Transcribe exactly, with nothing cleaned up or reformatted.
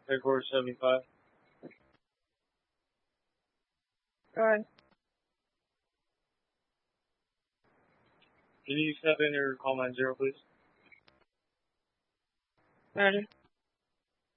Headquarters seventy-five. Go ahead. Can you step in or call nine zero, please? Ready.